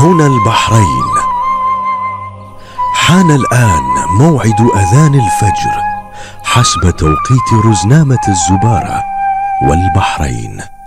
هنا البحرين. حان الآن موعد أذان الفجر حسب توقيت رزنامة الزبارة والبحرين.